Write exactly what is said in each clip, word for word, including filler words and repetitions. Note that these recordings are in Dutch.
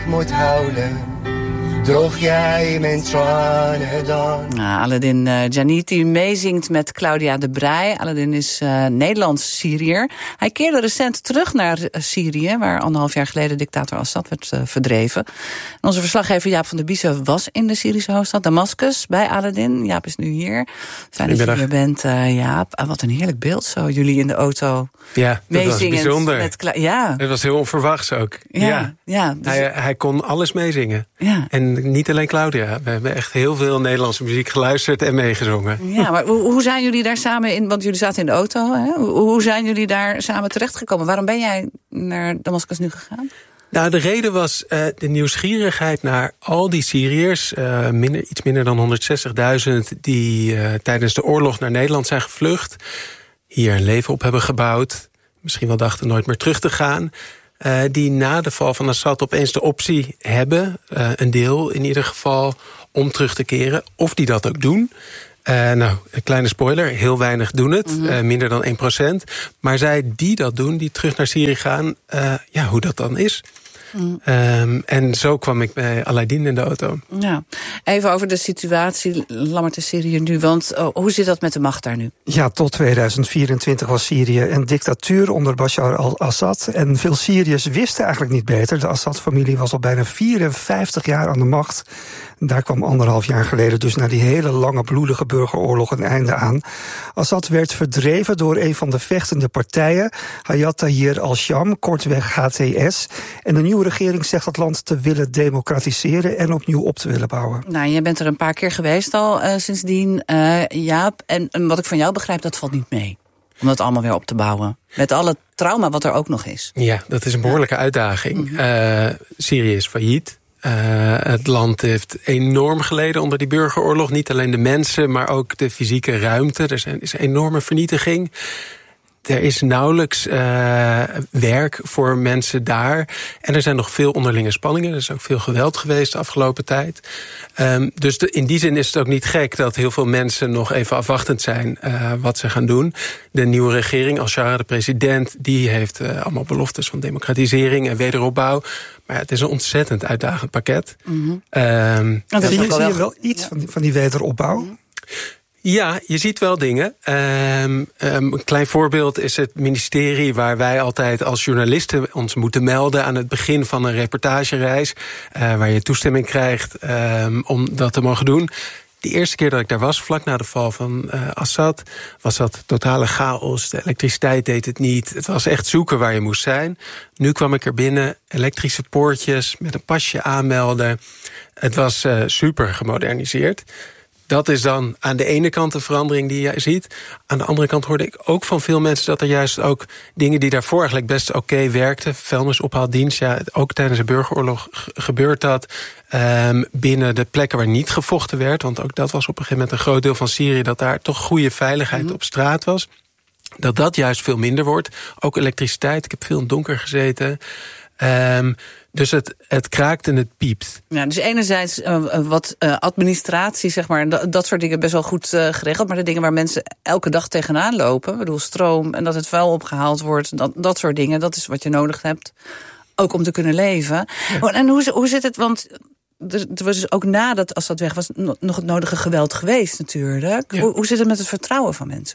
moet houden, droog jij mijn tranen dan. Nou, Aladdin uh, Janiti meezingt met Claudia de Breij. Aladdin is uh, Nederlands-Syriër. Hij keerde recent terug naar uh, Syrië, waar anderhalf jaar geleden dictator Assad werd uh, verdreven. En onze verslaggever Jaap van der Biezen was in de Syrische hoofdstad Damascus bij Aladdin. Jaap is nu hier. Fijn dat je hier bent, uh, Jaap. Uh, wat een heerlijk beeld zo, jullie in de auto. Ja, dat was bijzonder. Met Cla- ja. Het was heel onverwachts ook. Ja, ja. ja dus hij, hij kon alles meezingen. Ja. En niet alleen Claudia. We hebben echt heel veel Nederlandse muziek geluisterd en meegezongen. Ja, maar hoe, hoe zijn jullie daar samen in? Want jullie zaten in de auto. Hè? Hoe, hoe zijn jullie daar samen terechtgekomen? Waarom ben jij naar Damascus nu gegaan? Nou, de reden was uh, de nieuwsgierigheid naar al die Syriërs. Uh, minder, iets minder dan honderdzestigduizend die uh, tijdens de oorlog naar Nederland zijn gevlucht. Hier een leven op hebben gebouwd. Misschien wel dachten nooit meer terug te gaan. Uh, die na de val van Assad opeens de optie hebben, uh, een deel in ieder geval, om terug te keren. Of die dat ook doen. Uh, nou, een kleine spoiler, heel weinig doen het. Mm-hmm. Uh, minder dan één procent. Maar zij die dat doen, die terug naar Syrië gaan, uh, ja, hoe dat dan is. Mm. Um, en zo kwam ik bij Aladdin in de auto. Ja. Even over de situatie, lammert in Syrië nu. Want oh, hoe zit dat met de macht daar nu? Ja, tot tweeduizend vierentwintig was Syrië een dictatuur onder Bashar al-Assad. En veel Syriërs wisten eigenlijk niet beter. De Assad-familie was al bijna vierenvijftig jaar aan de macht. Daar kwam anderhalf jaar geleden dus na die hele lange bloedige burgeroorlog een einde aan. Assad werd verdreven door een van de vechtende partijen, Hayat Tahrir al-Sham, kortweg H T S. En de nieuwe regering zegt dat land te willen democratiseren en opnieuw op te willen bouwen. Nou, jij bent er een paar keer geweest al uh, sindsdien, uh, Jaap. En, en wat ik van jou begrijp, dat valt niet mee. Om dat allemaal weer op te bouwen. Met alle trauma wat er ook nog is. Ja, dat is een behoorlijke uitdaging. Mm-hmm. Uh, Syrië is failliet. Uh, het land heeft enorm geleden onder die burgeroorlog. Niet alleen de mensen, maar ook de fysieke ruimte. Er is een enorme vernietiging. Er is nauwelijks uh, werk voor mensen daar. En er zijn nog veel onderlinge spanningen. Er is ook veel geweld geweest de afgelopen tijd. Um, dus de, in die zin is het ook niet gek dat heel veel mensen nog even afwachtend zijn uh, wat ze gaan doen. De nieuwe regering, al-Shara, de president, die heeft uh, allemaal beloftes van democratisering en wederopbouw. Maar ja, het is een ontzettend uitdagend pakket. Mm-hmm. Um, zie, zie je wel iets ja. van, die, van die wederopbouw? Mm-hmm. Ja, je ziet wel dingen. Um, um, een klein voorbeeld is het ministerie waar wij altijd als journalisten ons moeten melden aan het begin van een reportagereis, uh, waar je toestemming krijgt um, om dat te mogen doen. De eerste keer dat ik daar was, vlak na de val van uh, Assad, was dat totale chaos. De elektriciteit deed het niet. Het was echt zoeken waar je moest zijn. Nu kwam ik er binnen, elektrische poortjes, met een pasje aanmelden. Het was uh, super gemoderniseerd. Dat is dan aan de ene kant de verandering die je ziet. Aan de andere kant hoorde ik ook van veel mensen dat er juist ook dingen die daarvoor eigenlijk best oké okay werkten. Vuilnisophaaldienst, ja, ook tijdens de burgeroorlog gebeurt dat. Um, binnen de plekken waar niet gevochten werd. Want ook dat was op een gegeven moment een groot deel van Syrië, dat daar toch goede veiligheid mm-hmm. op straat was. Dat dat juist veel minder wordt. Ook elektriciteit, ik heb veel in het donker gezeten. Um, Dus het, het kraakt en het piept. Ja, dus enerzijds uh, wat uh, administratie, zeg maar, dat, dat soort dingen best wel goed uh, geregeld. Maar de dingen waar mensen elke dag tegenaan lopen, ik bedoel stroom en dat het vuil opgehaald wordt, dat, dat soort dingen, dat is wat je nodig hebt, ook om te kunnen leven. Ja. En hoe, hoe zit het, want er was dus ook nadat Assad weg was nog het nodige geweld geweest natuurlijk. Ja. Hoe, hoe zit het met het vertrouwen van mensen?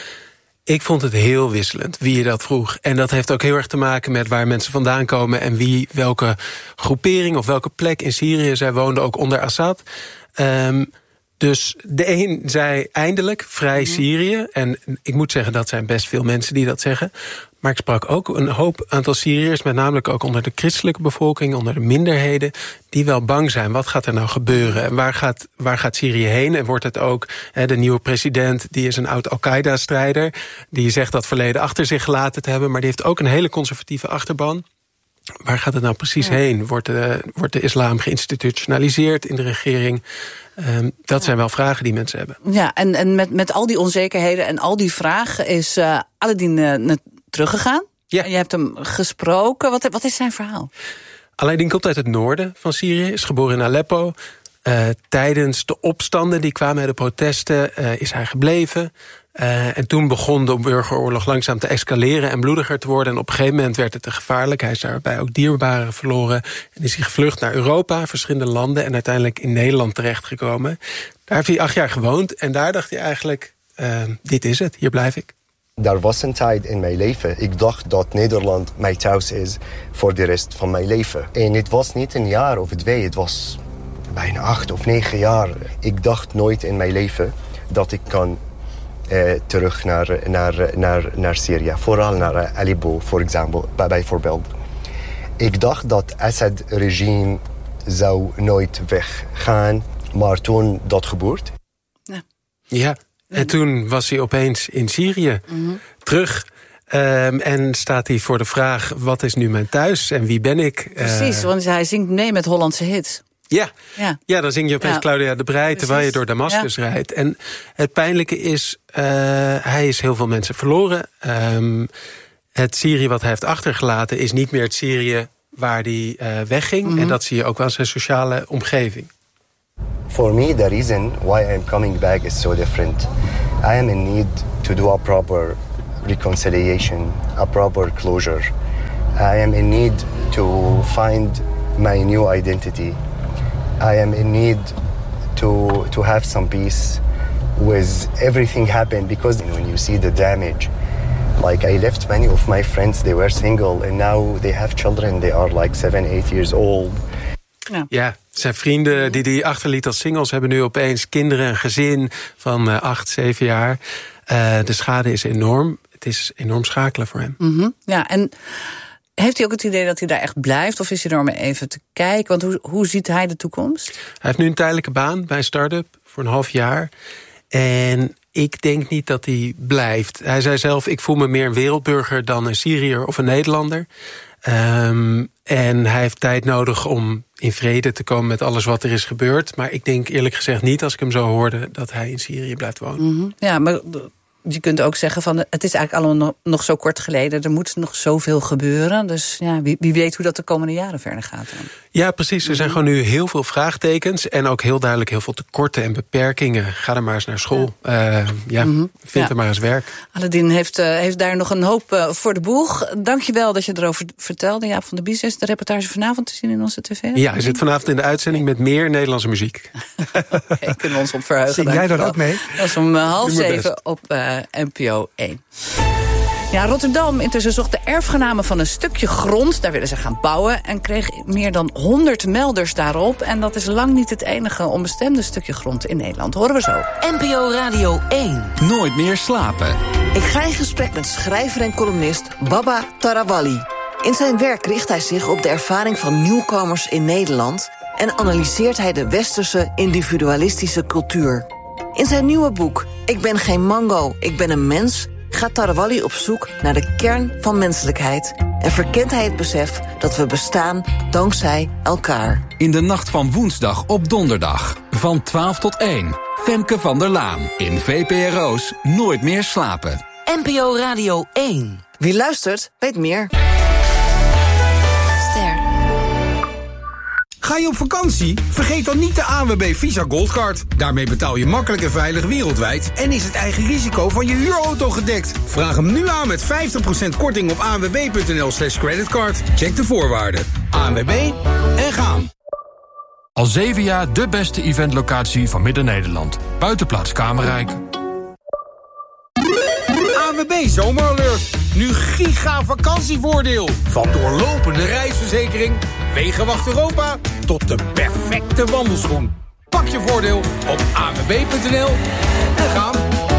Ik vond het heel wisselend, wie je dat vroeg. En dat heeft ook heel erg te maken met waar mensen vandaan komen en wie, welke groepering of welke plek in Syrië zij woonden, ook onder Assad. Um, dus de een zei eindelijk vrij mm-hmm. Syrië. En ik moet zeggen, dat zijn best veel mensen die dat zeggen. Maar ik sprak ook een hoop aantal Syriërs, met name ook onder de christelijke bevolking, onder de minderheden, die wel bang zijn. Wat gaat er nou gebeuren? En waar gaat, waar gaat Syrië heen? En wordt het ook, hè, de nieuwe president, die is een oud Al-Qaeda-strijder, die zegt dat verleden achter zich gelaten te hebben, maar die heeft ook een hele conservatieve achterban. Waar gaat het nou precies ja. heen? Wordt de, wordt de islam geïnstitutionaliseerd in de regering? Um, dat ja. zijn wel vragen die mensen hebben. Ja, en, en met, met al die onzekerheden en al die vragen is uh, Aladdin uh, teruggegaan. Ja. Je hebt hem gesproken. Wat, wat is zijn verhaal? Aladdin komt uit het noorden van Syrië, is geboren in Aleppo. Uh, tijdens de opstanden die kwamen, de protesten, uh, is hij gebleven. Uh, en toen begon de burgeroorlog langzaam te escaleren en bloediger te worden. En op een gegeven moment werd het te gevaarlijk. Hij is daarbij ook dierbaren verloren. En is hij gevlucht naar Europa, verschillende landen, en uiteindelijk in Nederland terechtgekomen. Daar heeft hij acht jaar gewoond. En daar dacht hij eigenlijk, uh, dit is het, hier blijf ik. Er was een tijd in mijn leven, ik dacht dat Nederland mijn thuis is voor de rest van mijn leven. En het was niet een jaar of twee, het was bijna acht of negen jaar. Ik dacht nooit in mijn leven dat ik kan uh, terug naar, naar, naar, naar Syrië. Vooral naar uh, Aleppo, voor example, bijvoorbeeld. Ik dacht dat Assad-regime zou nooit weggaan, maar toen dat gebeurt. Ja. Ja. En toen was hij opeens in Syrië, mm-hmm. terug. Um, en staat hij voor de vraag, wat is nu mijn thuis en wie ben ik? Precies, uh, want hij zingt mee met Hollandse hits. Ja, ja. ja dan zing je opeens ja. Claudia de Breij, terwijl je door Damascus ja. rijdt. En het pijnlijke is, uh, hij is heel veel mensen verloren. Um, het Syrië wat hij heeft achtergelaten is niet meer het Syrië waar hij uh, wegging. Mm-hmm. En dat zie je ook wel in zijn sociale omgeving. For me, the reason why I'm coming back is so different. I am in need to do a proper reconciliation, a proper closure. I am in need to find my new identity. I am in need to to have some peace with everything happened, because when you see the damage, like I left many of my friends, they were single and now they have children, they are like seven, eight years old. Ja. ja, zijn vrienden die hij achterliet als singles hebben nu opeens kinderen, een gezin van uh, acht, zeven jaar. Uh, de schade is enorm. Het is enorm schakelen voor hem. Mm-hmm. Ja, en heeft hij ook het idee dat hij daar echt blijft? Of is hij er maar even te kijken? Want hoe, hoe ziet hij de toekomst? Hij heeft nu een tijdelijke baan bij een start-up voor een half jaar. En ik denk niet dat hij blijft. Hij zei zelf, ik voel me meer een wereldburger dan een Syriër of een Nederlander. Um, en hij heeft tijd nodig om in vrede te komen met alles wat er is gebeurd. Maar ik denk eerlijk gezegd niet, als ik hem zo hoorde, dat hij in Syrië blijft wonen. Mm-hmm. Ja, maar je kunt ook zeggen van, het is eigenlijk allemaal nog, nog zo kort geleden. Er moet nog zoveel gebeuren. Dus ja, wie, wie weet hoe dat de komende jaren verder gaat dan. Ja, precies. Er zijn gewoon nu heel veel vraagtekens. En ook heel duidelijk heel veel tekorten en beperkingen. Ga er maar eens naar school. Ja, uh, ja mm-hmm. vind ja. er maar eens werk. Aladdin heeft, uh, heeft daar nog een hoop uh, voor de boeg. Dank je wel dat je erover vertelde. Jaap van der Bies, is de reportage vanavond te zien in onze tv? Ja, hij zit vanavond in de uitzending met meer Nederlandse muziek. Okay, kunnen we ons op verheugen. Zing jij daar ook mee? Dat is om uh, half zeven op uh, N P O één. Ja, Rotterdam intussen zocht de erfgenamen van een stukje grond. Daar willen ze gaan bouwen en kreeg meer dan honderd melders daarop. En dat is lang niet het enige onbestemde stukje grond in Nederland. Horen we zo. N P O Radio één. Nooit meer slapen. Ik ga in gesprek met schrijver en columnist Baba Tarawali. In zijn werk richt hij zich op de ervaring van nieuwkomers in Nederland en analyseert hij de westerse individualistische cultuur. In zijn nieuwe boek Ik ben geen mango, ik ben een mens gaat Tarawali op zoek naar de kern van menselijkheid en verkent hij het besef dat we bestaan dankzij elkaar. In de nacht van woensdag op donderdag, van twaalf tot één. Femke van der Laan in V P R O's Nooit meer slapen. N P O Radio één. Wie luistert, weet meer. Ster. Ga je op vakantie? Vergeet dan niet de A N W B Visa Goldcard. Daarmee betaal je makkelijk en veilig wereldwijd en is het eigen risico van je huurauto gedekt. Vraag hem nu aan met vijftig procent korting op a n w b punt n l slash creditcard. Check de voorwaarden. A N W B en gaan. Al zeven jaar de beste eventlocatie van Midden-Nederland. Buitenplaats Kamerrijk. A N W B Zomeralert. Nu giga vakantievoordeel. Van doorlopende reisverzekering, Wegenwacht Europa tot de perfecte wandelschoen. Pak je voordeel op a n w b punt n l en gaan.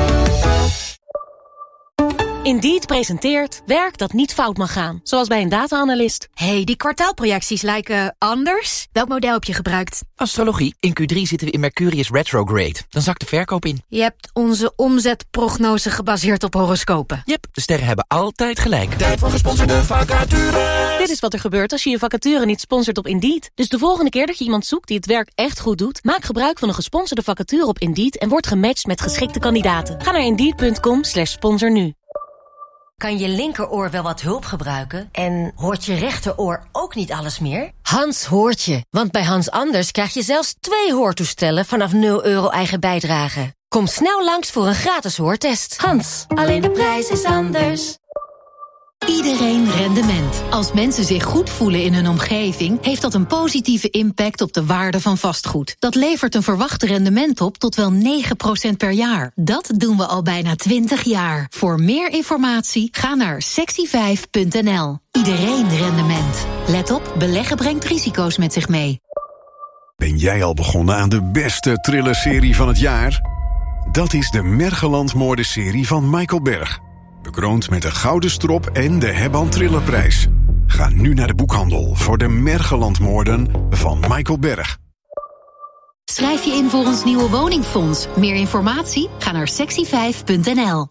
Indeed presenteert werk dat niet fout mag gaan. Zoals bij een data-analyst. Hey, die kwartaalprojecties lijken anders. Welk model heb je gebruikt? Astrologie. In Q drie zitten we in Mercurius retrograde. Dan zakt de verkoop in. Je hebt onze omzetprognose gebaseerd op horoscopen. Yep, de sterren hebben altijd gelijk. Tijd voor gesponsorde vacature. Dit is wat er gebeurt als je je vacature niet sponsort op Indeed. Dus de volgende keer dat je iemand zoekt die het werk echt goed doet, maak gebruik van een gesponsorde vacature op Indeed en word gematcht met geschikte kandidaten. Ga naar indeed punt com slash sponsor nu. Kan je linkeroor wel wat hulp gebruiken? En hoort je rechteroor ook niet alles meer? Hans hoort je, want bij Hans Anders krijg je zelfs twee hoortoestellen vanaf nul euro eigen bijdrage. Kom snel langs voor een gratis hoortest. Hans, alleen de prijs is anders. Iedereen rendement. Als mensen zich goed voelen in hun omgeving, heeft dat een positieve impact op de waarde van vastgoed. Dat levert een verwacht rendement op tot wel negen procent per jaar. Dat doen we al bijna twintig jaar. Voor meer informatie ga naar sexy vijf punt n l. Iedereen rendement. Let op, beleggen brengt risico's met zich mee. Ben jij al begonnen aan de beste thrillerserie van het jaar? Dat is de Mergeland-moordenserie van Michael Berg. Bekroond met de Gouden Strop en de Hebban Thrillerprijs. Ga nu naar de boekhandel voor de Mergeland-moorden van Michael Berg. Schrijf je in voor ons nieuwe woningfonds. Meer informatie? Ga naar sexy vijf punt n l.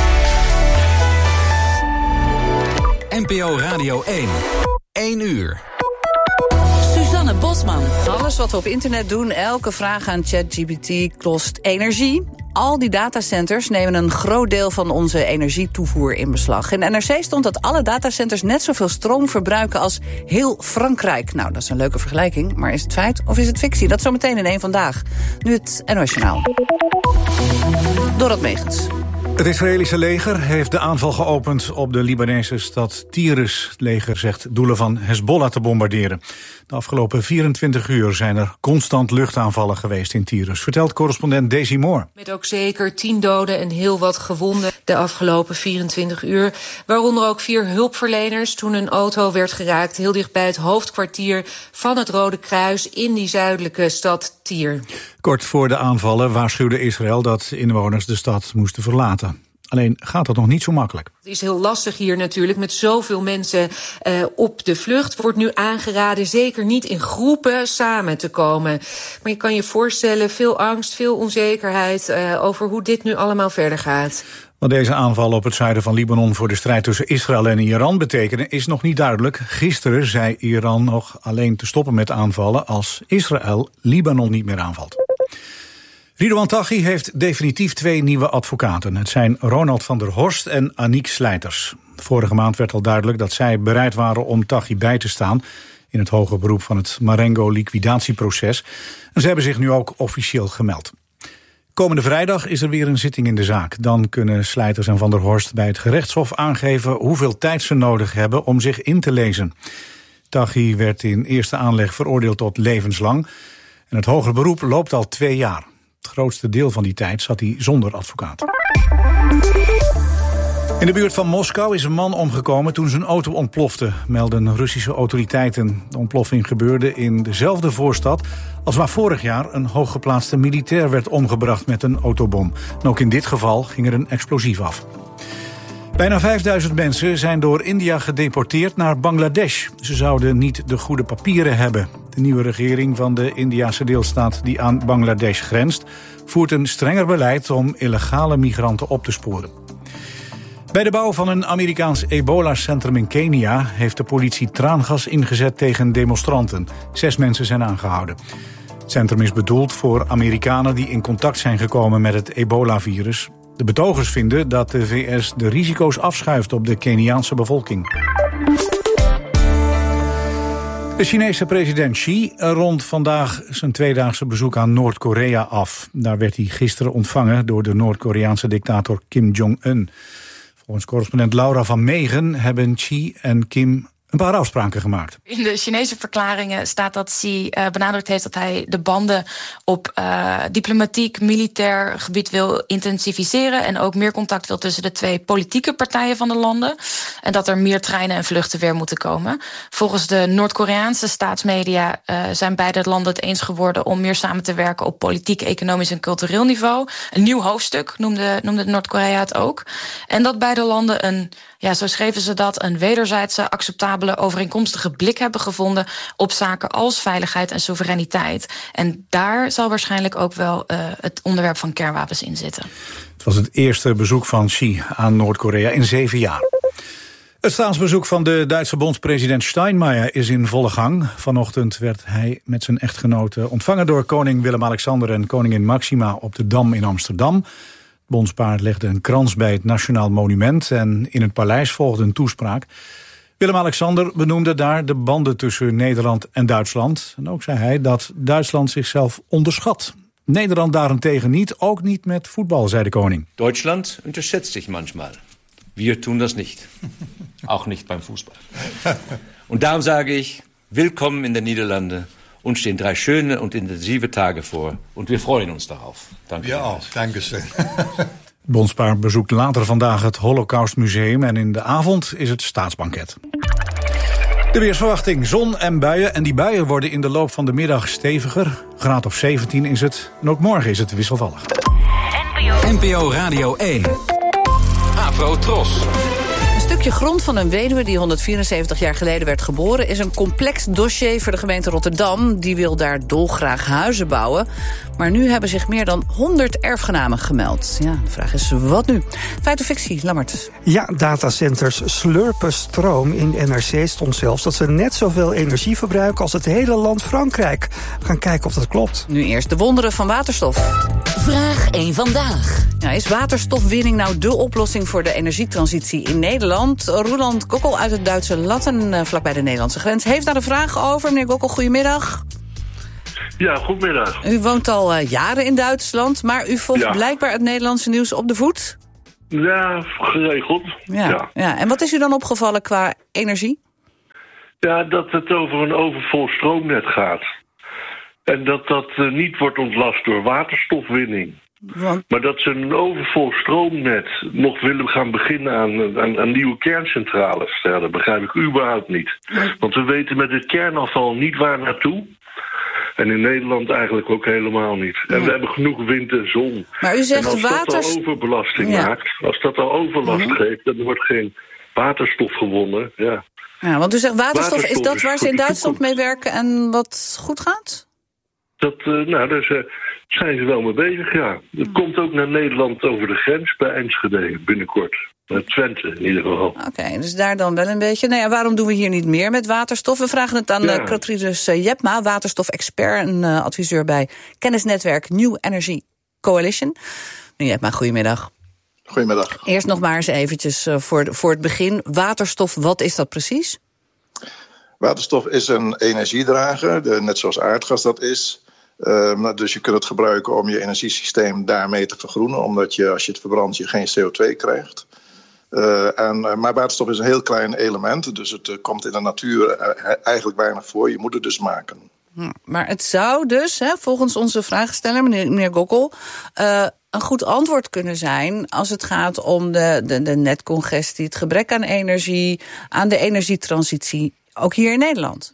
N P O Radio één. één uur. Suzanne Bosman. Alles wat we op internet doen, elke vraag aan ChatGPT kost energie. Al die datacenters nemen een groot deel van onze energietoevoer in beslag. In N R C stond dat alle datacenters net zoveel stroom verbruiken als heel Frankrijk. Nou, dat is een leuke vergelijking, maar is het feit of is het fictie? Dat zometeen in één Vandaag. Nu het N O S Journaal. Dorot Megens. Het Israëlische leger heeft de aanval geopend op de Libanese stad Tyrus. Het leger zegt doelen van Hezbollah te bombarderen. De afgelopen vierentwintig uur zijn er constant luchtaanvallen geweest in Tyrus, vertelt correspondent Daisy Moore. Met ook zeker tien doden en heel wat gewonden de afgelopen vierentwintig uur. Waaronder ook vier hulpverleners toen een auto werd geraakt heel dicht bij het hoofdkwartier van het Rode Kruis in die zuidelijke stad Tyr. Kort voor de aanvallen waarschuwde Israël dat inwoners de stad moesten verlaten. Alleen gaat dat nog niet zo makkelijk. Het is heel lastig hier natuurlijk met zoveel mensen uh, op de vlucht. Wordt nu aangeraden zeker niet in groepen samen te komen. Maar je kan je voorstellen, veel angst, veel onzekerheid uh, over hoe dit nu allemaal verder gaat. Wat deze aanvallen op het zuiden van Libanon voor de strijd tussen Israël en Iran betekenen is nog niet duidelijk. Gisteren zei Iran nog alleen te stoppen met aanvallen als Israël Libanon niet meer aanvalt. Ridouan Taghi heeft definitief twee nieuwe advocaten. Het zijn Ronald van der Horst en Aniek Slijters. Vorige maand werd al duidelijk dat zij bereid waren om Taghi bij te staan in het hoger beroep van het Marengo-liquidatieproces. En ze hebben zich nu ook officieel gemeld. Komende vrijdag is er weer een zitting in de zaak. Dan kunnen Slijters en van der Horst bij het gerechtshof aangeven hoeveel tijd ze nodig hebben om zich in te lezen. Taghi werd in eerste aanleg veroordeeld tot levenslang. En het hoger beroep loopt al twee jaar. Het grootste deel van die tijd zat hij zonder advocaat. In de buurt van Moskou is een man omgekomen toen zijn auto ontplofte, melden Russische autoriteiten. De ontploffing gebeurde in dezelfde voorstad als waar vorig jaar een hooggeplaatste militair werd omgebracht met een autobom. En ook in dit geval ging er een explosief af. Bijna vijfduizend mensen zijn door India gedeporteerd naar Bangladesh. Ze zouden niet de goede papieren hebben. De nieuwe regering van de Indiase deelstaat die aan Bangladesh grenst voert een strenger beleid om illegale migranten op te sporen. Bij de bouw van een Amerikaans ebola-centrum in Kenia heeft de politie traangas ingezet tegen demonstranten. Zes mensen zijn aangehouden. Het centrum is bedoeld voor Amerikanen die in contact zijn gekomen met het ebola-virus. De betogers vinden dat de V S de risico's afschuift op de Keniaanse bevolking. De Chinese president Xi rondt vandaag zijn tweedaagse bezoek aan Noord-Korea af. Daar werd hij gisteren ontvangen door de Noord-Koreaanse dictator Kim Jong-un. Volgens correspondent Laura van Meegen hebben Xi en Kim een paar afspraken gemaakt. In de Chinese verklaringen staat dat Xi uh, benadrukt heeft dat hij de banden op uh, diplomatiek, militair gebied wil intensiveren en ook meer contact wil tussen de twee politieke partijen van de landen. En dat er meer treinen en vluchten weer moeten komen. Volgens de Noord-Koreaanse staatsmedia uh, zijn beide landen het eens geworden om meer samen te werken op politiek, economisch en cultureel niveau. Een nieuw hoofdstuk noemde, noemde Noord-Korea het ook. En dat beide landen een, ja, zo schreven ze dat, een wederzijdse acceptabele overeenkomstige blik hebben gevonden op zaken als veiligheid en soevereiniteit. En daar zal waarschijnlijk ook wel uh, het onderwerp van kernwapens in zitten. Het was het eerste bezoek van Xi aan Noord-Korea in zeven jaar. Het staatsbezoek van de Duitse bondspresident Steinmeier is in volle gang. Vanochtend werd hij met zijn echtgenote ontvangen door koning Willem-Alexander en koningin Maxima op de Dam in Amsterdam. Het bondspaar legde een krans bij het Nationaal Monument en in het paleis volgde een toespraak. Willem-Alexander benoemde daar de banden tussen Nederland en Duitsland. En ook zei hij dat Duitsland zichzelf onderschat. Nederland daarentegen niet, ook niet met voetbal, zei de koning. Duitsland unterschätzt sich manchmal. Wir tun das nicht. Auch nicht beim Fußball. Und darum sage ich, willkommen in den Niederlanden. Uns stehen drei schöne und intensive Tage vor. Und wir freuen uns darauf. Danke. Ja, auch. Dankeschön. Bonspaar bezoekt later vandaag het Holocaustmuseum en in de avond is het staatsbanket. De weersverwachting, zon en buien. En die buien worden in de loop van de middag steviger. Graad of zeventien is het. En ook morgen is het wisselvallig. N P O Radio één. Afro Tros. Een stukje grond van een weduwe die honderdvierenzeventig jaar geleden werd geboren is een complex dossier voor de gemeente Rotterdam. Die wil daar dolgraag huizen bouwen. Maar nu hebben zich meer dan honderd erfgenamen gemeld. Ja, de vraag is, wat nu? Feit of fictie, Lammert? Ja, datacenters slurpen stroom. In N R C stond zelfs dat ze net zoveel energie verbruiken als het hele land Frankrijk. We gaan kijken of dat klopt. Nu eerst de wonderen van waterstof. Vraag één vandaag. Ja, is waterstofwinning nou dé oplossing voor de energietransitie in Nederland? Roeland Gokkel uit het Duitse Latten, vlakbij de Nederlandse grens, heeft daar een vraag over. Meneer Gokkel, goedemiddag. Ja, goedemiddag. U woont al uh, jaren in Duitsland, maar u volgt ja. blijkbaar het Nederlandse nieuws op de voet? Ja, geregeld. Ja, ja. ja. En wat is u dan opgevallen qua energie? Ja, dat het over een overvol stroomnet gaat. En dat dat uh, niet wordt ontlast door waterstofwinning. Want... Maar dat ze een overvol stroomnet nog willen gaan beginnen aan, aan, aan nieuwe kerncentrales. Ja, dat begrijp ik überhaupt niet. Want we weten met het kernafval niet waar naartoe. En in Nederland eigenlijk ook helemaal niet. En ja. we hebben genoeg wind en zon. Maar u zegt en als water... dat al overbelasting ja. maakt, als dat al overlast mm-hmm. geeft, dan wordt geen waterstof gewonnen. Ja. Ja, want u zegt waterstof, waterstof is dat is waar ze in Duitsland toekomst. mee werken en wat goed gaat? Dat, uh, nou, daar uh, zijn ze wel mee bezig, ja. Het mm. komt ook naar Nederland over de grens bij Enschede binnenkort. Naar Twente in ieder geval. Oké, okay, dus daar dan wel een beetje. Nou ja, waarom doen we hier niet meer met waterstof? We vragen het aan ja. uh, Clotilde Jepma, waterstof-expert en uh, adviseur bij kennisnetwerk New Energy Coalition. Meneer Jepma, goedemiddag. Goedemiddag. Eerst nog maar eens eventjes uh, voor, voor het begin. Waterstof, wat is dat precies? Waterstof is een energiedrager, de, net zoals aardgas dat is. Uh, dus je kunt het gebruiken om je energiesysteem daarmee te vergroenen, omdat je als je het verbrandt je geen C O twee krijgt. Uh, en, uh, maar waterstof is een heel klein element, dus het uh, komt in de natuur uh, eigenlijk weinig voor. Je moet het dus maken. Hm, maar het zou dus, hè, volgens onze vraagsteller, meneer, meneer Gokkel, uh, een goed antwoord kunnen zijn als het gaat om de, de, de netcongestie, het gebrek aan energie, aan de energietransitie, ook hier in Nederland.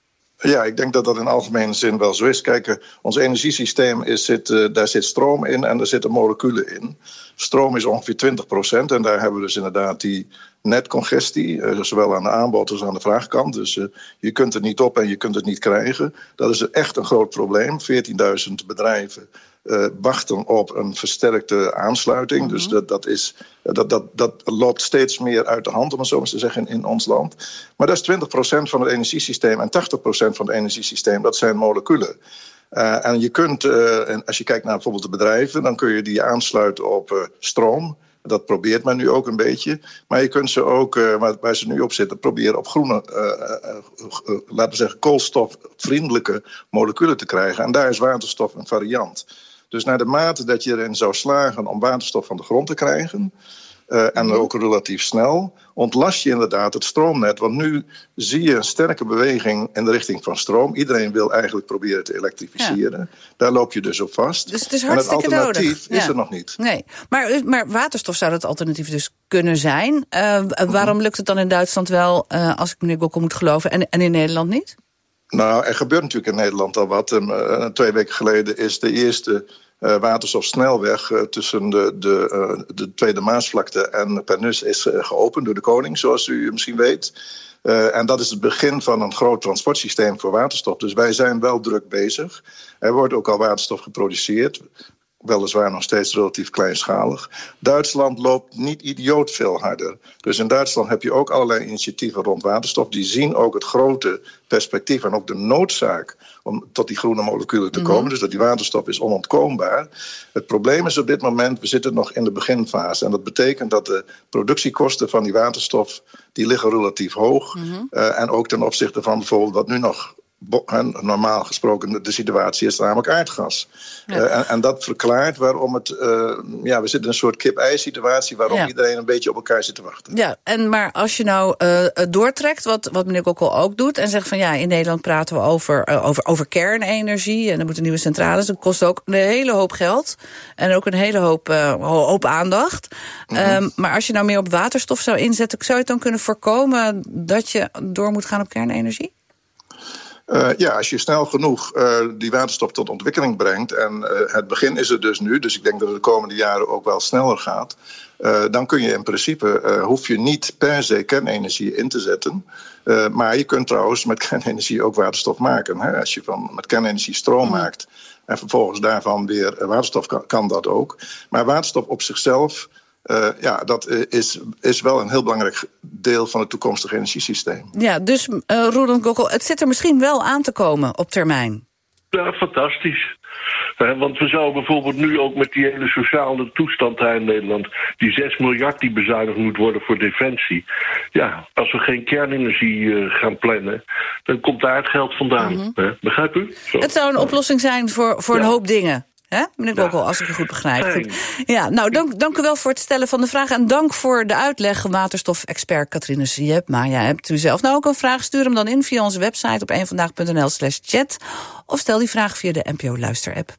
Ja, ik denk dat dat in algemene zin wel zo is. Kijk, ons energiesysteem is, zit, uh, daar zit stroom in en er zitten moleculen in. Stroom is ongeveer twintig procent en daar hebben we dus inderdaad die netcongestie, uh, zowel aan de aanbod als aan de vraagkant. Dus uh, je kunt het niet op en je kunt het niet krijgen. Dat is echt een groot probleem. veertienduizend bedrijven uh, wachten op een versterkte aansluiting. Mm-hmm. Dus dat, dat, is, dat, dat, dat loopt steeds meer uit de hand, om het zo maar te zeggen, in, in ons land. Maar dat is twintig procent van het energiesysteem en tachtig procent van het energiesysteem, dat zijn moleculen. Uh, en je kunt, uh, en als je kijkt naar bijvoorbeeld de bedrijven, dan kun je die aansluiten op uh, stroom. Dat probeert men nu ook een beetje. Maar je kunt ze ook, uh, waar, waar ze nu op zitten, proberen op groene, uh, uh, uh, laten we zeggen, koolstofvriendelijke moleculen te krijgen. En daar is waterstof een variant. Dus naar de mate dat je erin zou slagen om waterstof van de grond te krijgen, Uh, en ook relatief snel, ontlast je inderdaad het stroomnet. Want nu zie je een sterke beweging in de richting van stroom. Iedereen wil eigenlijk proberen te elektrificeren. Ja. Daar loop je dus op vast. Dus het is hartstikke en het alternatief nodig. is ja. er nog niet. Nee, maar, maar waterstof zou het alternatief dus kunnen zijn. Uh, mm-hmm. Waarom lukt het dan in Duitsland wel, uh, als ik meneer Gokkel moet geloven, en, en in Nederland niet? Nou, er gebeurt natuurlijk in Nederland al wat. Uh, twee weken geleden is de eerste Uh, waterstofsnelweg uh, tussen de, de, uh, de Tweede Maasvlakte en Pernis is uh, geopend door de koning, zoals u misschien weet. Uh, en dat is het begin van een groot transportsysteem voor waterstof. Dus wij zijn wel druk bezig. Er wordt ook al waterstof geproduceerd. Weliswaar nog steeds relatief kleinschalig. Duitsland loopt niet idioot veel harder. Dus in Duitsland heb je ook allerlei initiatieven rond waterstof. Die zien ook het grote perspectief en ook de noodzaak om tot die groene moleculen te komen. Mm-hmm. Dus dat die waterstof is onontkoombaar. Het probleem is op dit moment, we zitten nog in de beginfase. En dat betekent dat de productiekosten van die waterstof, die liggen relatief hoog. Mm-hmm. Uh, en ook ten opzichte van bijvoorbeeld wat nu nog bo- normaal gesproken de situatie is namelijk aardgas. Ja. Uh, en, en dat verklaart waarom het... Uh, ja, we zitten in een soort kip-ei-situatie... waarom ja. iedereen een beetje op elkaar zit te wachten. Ja, en maar als je nou uh, doortrekt, wat, wat meneer Gokkel ook doet... en zegt van ja, in Nederland praten we over, uh, over, over kernenergie... en er moeten nieuwe centrales, dat kost ook een hele hoop geld... en ook een hele hoop, uh, hoop aandacht. Mm-hmm. Um, maar als je nou meer op waterstof zou inzetten... zou je het dan kunnen voorkomen dat je door moet gaan op kernenergie? Uh, ja, als je snel genoeg uh, die waterstof tot ontwikkeling brengt... en uh, het begin is er dus nu, dus ik denk dat het de komende jaren ook wel sneller gaat... Uh, dan kun je in principe, uh, hoef je niet per se kernenergie in te zetten... Uh, maar je kunt trouwens met kernenergie ook waterstof maken. Hè? Als je van, met kernenergie stroom mm. maakt en vervolgens daarvan weer waterstof kan, kan dat ook. Maar waterstof op zichzelf... Uh, ja, dat is, is wel een heel belangrijk deel van het toekomstige energiesysteem. Ja, dus uh, Roeland Gokkel, het zit er misschien wel aan te komen op termijn. Ja, fantastisch. Uh, want we zouden bijvoorbeeld nu ook met die hele sociale toestand daar in Nederland... die zes miljard die bezuinigd moet worden voor defensie... ja, als we geen kernenergie uh, gaan plannen... dan komt daar het geld vandaan. Mm-hmm. Uh, begrijp u? Zo. Het zou een oplossing zijn voor, voor ja. een hoop dingen. Hè, meneer Gokkel, ja. als ik het goed begrijp. Goed. Ja, nou, dank, dank u wel voor het stellen van de vraag. En dank voor de uitleg, waterstof-expert Katrine Siep. Ja, hebt u zelf nou ook een vraag? Stuur hem dan in via onze website op eenvandaag.nl slash chat. Of stel die vraag via de N P O-luisterapp.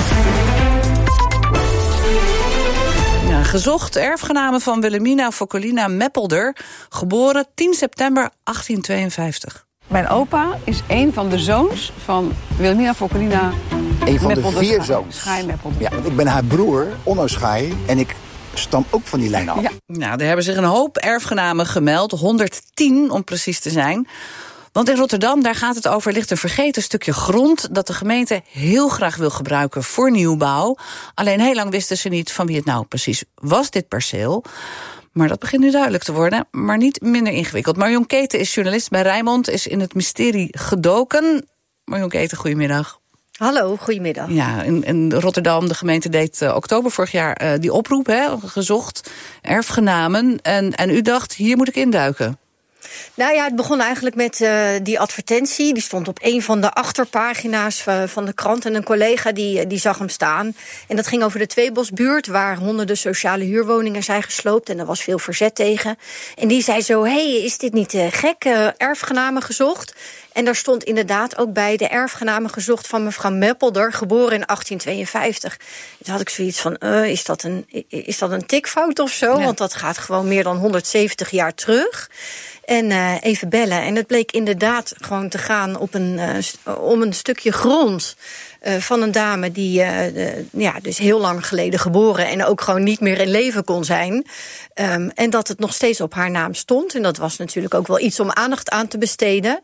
Ja, gezocht erfgename van Wilhelmina Fockelina Meppelder, geboren tien september achttien tweeënvijftig. Mijn opa is een van de zoons van Wilhelmina Fockelina. Een van Meppelder de vier zoons. Schaai Meppelder. Ja, want ik ben haar broer, Onno Schaai, en ik stam ook van die lijn af. Ja. Nou, er hebben zich een hoop erfgenamen gemeld, honderdtien om precies te zijn. Want in Rotterdam, daar gaat het over, ligt een vergeten stukje grond dat de gemeente heel graag wil gebruiken voor nieuwbouw. Alleen heel lang wisten ze niet van wie het nou precies was, dit perceel. Maar dat begint nu duidelijk te worden, maar niet minder ingewikkeld. Marion Keten is journalist bij Rijnmond, is in het mysterie gedoken. Marion Keten, goedemiddag. Hallo, goedemiddag. Ja, in, in Rotterdam, de gemeente deed uh, oktober vorig jaar uh, die oproep, hè, gezocht, erfgenamen. En, en u dacht, hier moet ik induiken. Nou ja, het begon eigenlijk met uh, die advertentie. Die stond op een van de achterpagina's uh, van de krant. En een collega die, die zag hem staan. En dat ging over de Tweebosbuurt, waar honderden sociale huurwoningen zijn gesloopt. En er was veel verzet tegen. En die zei zo, hé, hey, is dit niet uh, gek? Uh, erfgenamen gezocht. En daar stond inderdaad ook bij de erfgenamen gezocht van mevrouw Meppelder, geboren in achttien tweeënvijftig. Toen had ik zoiets van, uh, is, dat een, is dat een tikfout of zo? Ja. Want dat gaat gewoon meer dan honderdzeventig jaar terug. En uh, even bellen. En het bleek inderdaad gewoon te gaan op een, uh, om een stukje grond uh, van een dame die uh, de, ja, dus heel lang geleden geboren en ook gewoon niet meer in leven kon zijn. Um, en dat het nog steeds op haar naam stond. En dat was natuurlijk ook wel iets om aandacht aan te besteden.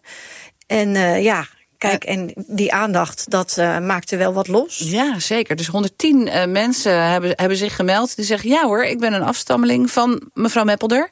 En uh, ja, kijk, en die aandacht, dat uh, maakte wel wat los. Ja, zeker. Dus honderdtien uh, mensen hebben, hebben zich gemeld. Die zeggen, ja hoor, ik ben een afstammeling van mevrouw Meppelder.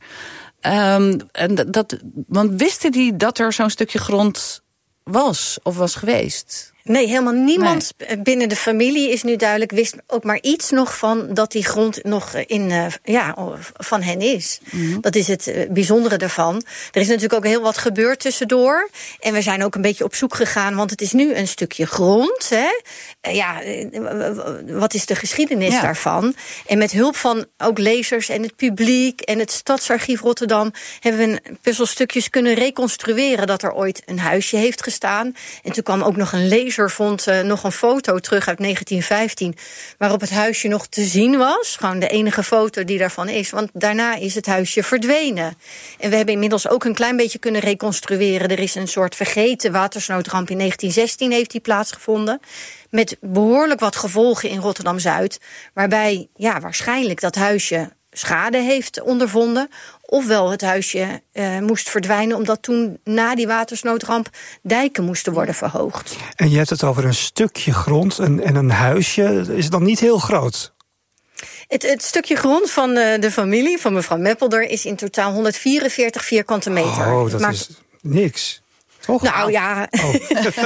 Um, en dat, want wisten die dat er zo'n stukje grond was of was geweest? Nee, helemaal niemand nee. binnen de familie is nu duidelijk, wist ook maar iets nog van dat die grond nog in, uh, ja, van hen is. Mm-hmm. Dat is het uh, bijzondere daarvan. Er is natuurlijk ook heel wat gebeurd tussendoor. En we zijn ook een beetje op zoek gegaan, want het is nu een stukje grond. Hè? Uh, ja, uh, wat is de geschiedenis ja. daarvan? En met hulp van ook lezers en het publiek en het Stadsarchief Rotterdam hebben we een puzzelstukjes kunnen reconstrueren dat er ooit een huisje heeft gestaan. En toen kwam ook nog een lezer vond uh, nog een foto terug uit negentien vijftien... waarop het huisje nog te zien was. Gewoon de enige foto die daarvan is. Want daarna is het huisje verdwenen. En we hebben inmiddels ook een klein beetje kunnen reconstrueren. Er is een soort vergeten watersnoodramp in negentien zestien heeft die plaatsgevonden. Met behoorlijk wat gevolgen in Rotterdam-Zuid. Waarbij ja, waarschijnlijk dat huisje schade heeft ondervonden. Ofwel het huisje uh, moest verdwijnen omdat toen na die watersnoodramp dijken moesten worden verhoogd. En je hebt het over een stukje grond en, en een huisje. Is het dan niet heel groot? Het, het stukje grond van de, de familie, van mevrouw Meppelder, is in totaal honderdvierenveertig vierkante meter. Oh, dat maar, is niks. Toch? Nou ja, oh.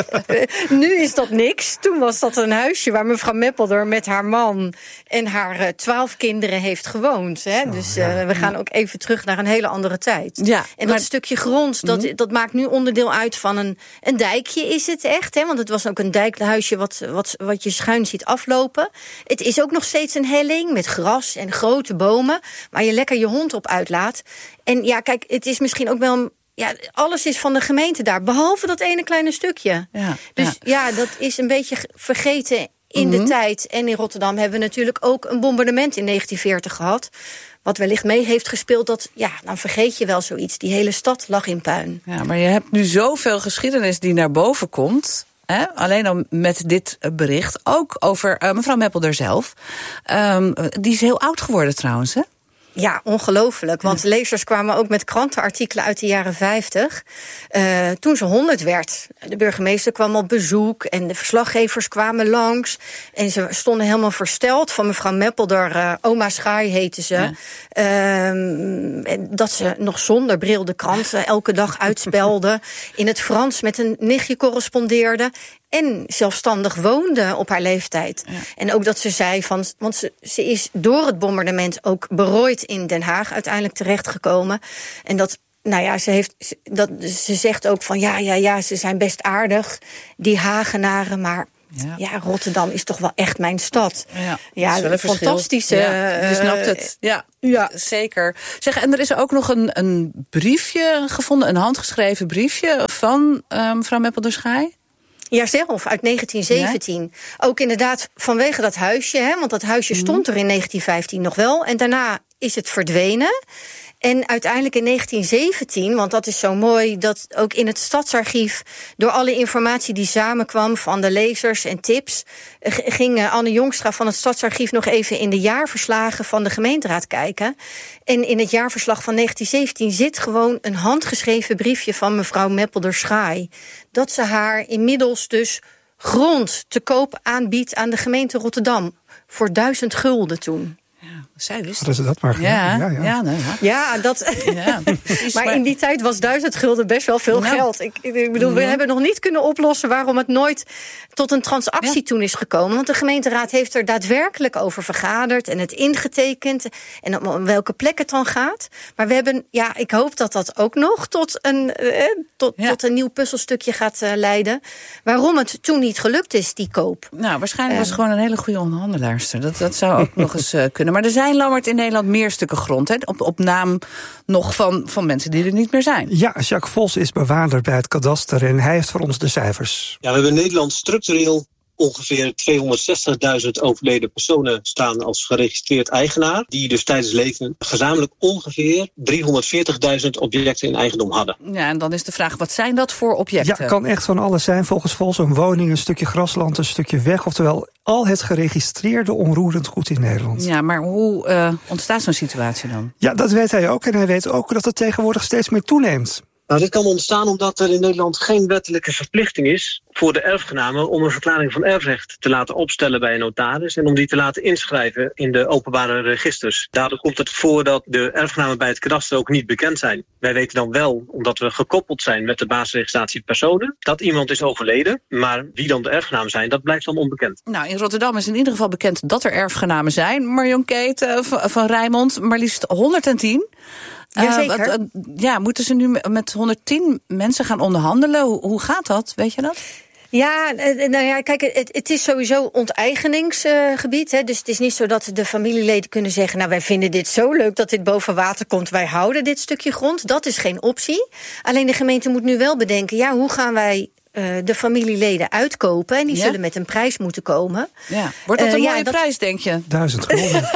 Nu is dat niks. Toen was dat een huisje waar mevrouw Meppelder met haar man en haar twaalf uh, kinderen heeft gewoond. Hè? Zo, dus uh, ja. we gaan ook even terug naar een hele andere tijd. Ja, en dat maar... stukje grond, dat, mm-hmm. dat maakt nu onderdeel uit van een, een dijkje is het echt. Hè? Want het was ook een dijkhuisje wat, wat, wat je schuin ziet aflopen. Het is ook nog steeds een helling met gras en grote bomen waar je lekker je hond op uitlaat. En ja, kijk, het is misschien ook wel een Ja, alles is van de gemeente daar, behalve dat ene kleine stukje. Ja, dus ja. ja, dat is een beetje vergeten in mm-hmm. de tijd. En in Rotterdam hebben we natuurlijk ook een bombardement in negentien veertig gehad. Wat wellicht mee heeft gespeeld dat, ja, dan vergeet je wel zoiets. Die hele stad lag in puin. Ja, maar je hebt nu zoveel geschiedenis die naar boven komt. Hè? Alleen al met dit bericht. Ook over uh, mevrouw Meppelder zelf. Um, die is heel oud geworden trouwens, hè? Ja, ongelooflijk. Want lezers kwamen ook met krantenartikelen uit de jaren vijftig. Uh, toen ze honderd werd. De burgemeester kwam op bezoek en de verslaggevers kwamen langs. En ze stonden helemaal versteld van mevrouw Meppelder. Uh, oma Schaai heette ze. Ja. Uh, dat ze nog zonder bril de kranten elke dag uitspelde. In het Frans met een nichtje correspondeerde. En zelfstandig woonde op haar leeftijd. Ja. En ook dat ze zei, van, want ze, ze is door het bombardement ook berooid in Den Haag uiteindelijk terechtgekomen. En dat, nou ja, ze heeft, dat, ze zegt ook van ja, ja, ja, ze zijn best aardig, die Hagenaren, maar ja. ja, Rotterdam is toch wel echt mijn stad. Ja, ja een fantastische. Ja, je snapt het. Ja, ja, zeker. Zeg, en er is ook nog een, een briefje gevonden, een handgeschreven briefje van uh, mevrouw Meppelder-Schaai. Jazelf, uit negentien zeventien. Ja. Ook inderdaad vanwege dat huisje, hè, want dat huisje mm. stond er in negentien vijftien nog wel. En daarna is het verdwenen. En uiteindelijk in negentien zeventien, want dat is zo mooi, dat ook in het stadsarchief, door alle informatie die samenkwam van de lezers en tips, ging Anne Jongstra van het stadsarchief nog even in de jaarverslagen van de gemeenteraad kijken. En in het jaarverslag van negentien zeventien zit gewoon een handgeschreven briefje van mevrouw Meppelder-Schaai, dat ze haar inmiddels dus grond te koop aanbiedt aan de gemeente Rotterdam. Voor duizend gulden toen. Zij wist dat. Ze dat maar ja, ja, ja. Ja, nou ja. ja, dat. Ja, precies, maar, maar in die tijd was duizend gulden best wel veel nou, geld. Ik, ik bedoel, we ja. hebben nog niet kunnen oplossen waarom het nooit tot een transactie ja. toen is gekomen. Want de gemeenteraad heeft er daadwerkelijk over vergaderd en het ingetekend en om welke plek het dan gaat. Maar we hebben, ja, ik hoop dat dat ook nog tot een, eh, tot, ja. tot een nieuw puzzelstukje gaat uh, leiden. Waarom het toen niet gelukt is, die koop. Nou, waarschijnlijk uh, was het gewoon een hele goede onderhandelaarster. Dat, dat zou ook nog eens uh, kunnen. Maar er zijn, Lammert, in Nederland meer stukken grond, hè? Op, op naam nog van, van mensen die er niet meer zijn. Ja, Jacques Vos is bewaarder bij het kadaster en hij heeft voor ons de cijfers. Ja, we hebben in Nederland structureel ongeveer tweehonderdzestigduizend overleden personen staan als geregistreerd eigenaar, die dus tijdens leven gezamenlijk ongeveer driehonderdveertigduizend objecten in eigendom hadden. Ja, en dan is de vraag, wat zijn dat voor objecten? Ja, kan echt van alles zijn. Volgens Vos een woning, een stukje grasland, een stukje weg, oftewel al het geregistreerde onroerend goed in Nederland. Ja, maar hoe uh, ontstaat zo'n situatie dan? Ja, dat weet hij ook. En hij weet ook dat het tegenwoordig steeds meer toeneemt. Nou, dit kan ontstaan omdat er in Nederland geen wettelijke verplichting is voor de erfgenamen om een verklaring van erfrecht te laten opstellen bij een notaris en om die te laten inschrijven in de openbare registers. Daardoor komt het voor dat de erfgenamen bij het kadaster ook niet bekend zijn. Wij weten dan wel, omdat we gekoppeld zijn met de basisregistratie personen, dat iemand is overleden, maar wie dan de erfgenamen zijn, dat blijft dan onbekend. Nou, in Rotterdam is in ieder geval bekend dat er erfgenamen zijn. Marion Keet uh, van, van Rijnmond, maar liefst honderdtien. Jazeker. Uh, uh, ja, moeten ze nu met honderdtien mensen gaan onderhandelen? Hoe, hoe gaat dat? Weet je dat? Ja, nou ja, kijk, het, het is sowieso onteigeningsgebied. Hè, dus het is niet zo dat de familieleden kunnen zeggen, nou, wij vinden dit zo leuk dat dit boven water komt, wij houden dit stukje grond. Dat is geen optie. Alleen de gemeente moet nu wel bedenken, ja, hoe gaan wij Uh, de familieleden uitkopen. En die ja? zullen met een prijs moeten komen. Ja. Wordt dat een uh, mooie ja, dat... prijs, denk je? Duizend gulden.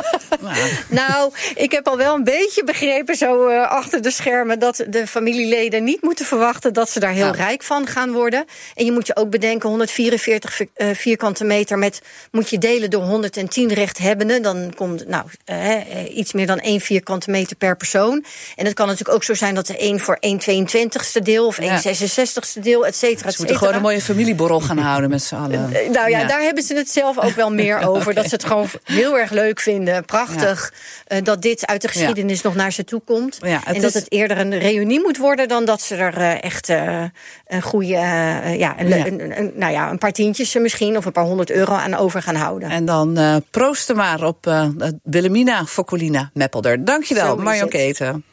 Nou, ik heb al wel een beetje begrepen zo uh, achter de schermen dat de familieleden niet moeten verwachten dat ze daar heel ja. rijk van gaan worden. En je moet je ook bedenken, honderdvierenveertig uh, vierkante meter met moet je delen door honderdtien rechthebbenden. Dan komt nou uh, iets meer dan één vierkante meter per persoon. En het kan natuurlijk ook zo zijn dat er één voor één tweeëntwintigste deel of één zesenzestigste deel, et cetera, et cetera. Gewoon een mooie familieborrel gaan houden met z'n allen. Nou ja, ja, daar hebben ze het zelf ook wel meer over. Okay. Dat ze het gewoon heel erg leuk vinden. Prachtig prachtig ja. uh, dat dit uit de geschiedenis ja. nog naar ze toe komt. Ja, het en is... dat het eerder een reunie moet worden dan dat ze er uh, echt uh, een goede, uh, ja, een, ja. Een, een, een, nou ja, een paar tientjes misschien of een paar honderd euro aan over gaan houden. En dan uh, proosten maar op uh, Wilhelmina Fokkolina Meppelder. Dankjewel, Marion Keten.